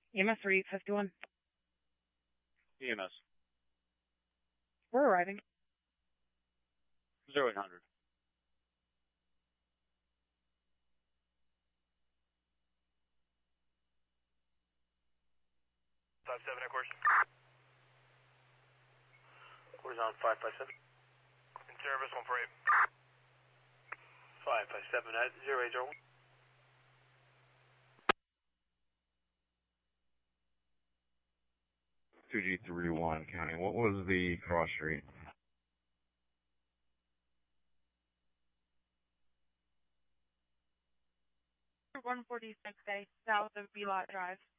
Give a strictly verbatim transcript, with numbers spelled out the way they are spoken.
E M S three fifty-one. E M S. We're arriving. Zero eight hundred. Five seven, of course. Course on five five seven. In service, one four eight. Five five seven at zero eight zero one. two G three one County. What was the cross street? one forty-six A, south of B-Lot Drive.